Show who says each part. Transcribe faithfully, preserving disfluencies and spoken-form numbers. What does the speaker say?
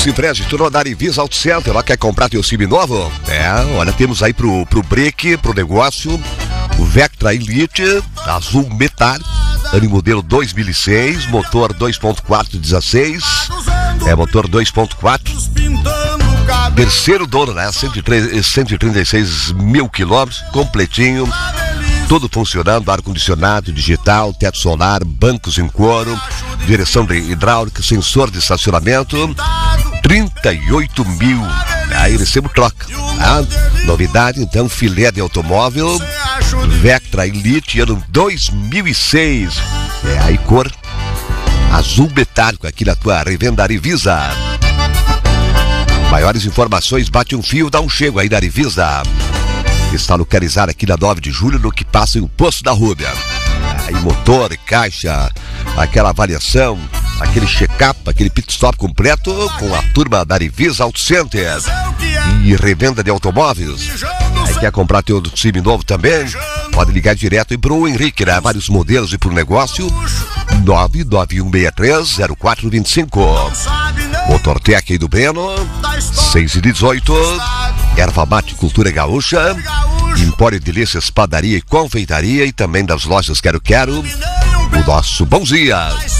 Speaker 1: Simpreste, turma da Arivisa Auto Center, lá quer comprar teu Sim novo? É, olha, temos aí pro, pro break, pro negócio, o Vectra Elite, azul metálico, ano e modelo dois mil e seis, motor dois ponto quatro dezesseis, é motor dois ponto quatro, terceiro dono, né, cento e trinta e seis mil quilômetros, completinho, tudo funcionando, ar-condicionado, digital, teto solar, bancos em couro, direção de hidráulica, sensor de estacionamento, trinta e oito mil, aí recebo troca, tá? Novidade, então, filé de automóvel, Vectra Elite, ano dois mil e seis, é aí cor azul metálico, aqui na tua revenda Arivisa. Maiores informações, bate um fio, dá um chego aí da Arivisa. Está localizado aqui na nove de julho, no que passa em o Poço da Rúbia. Aí motor, caixa, aquela avaliação, aquele check-up, aquele pit stop completo com a turma da Arivisa Auto Center. E revenda de automóveis. Aí quer comprar teu Sim novo também? Pode ligar direto e pro Henrique, né? Vários modelos e pro negócio. nove nove um seis três zero quatro dois cinco. Motortec aí do Breno, seis e dezoito. Erva Mate Cultura Gaúcha, Empório Delícias, Padaria e Confeitaria, e também das lojas Quero Quero, o nosso Bom Dia.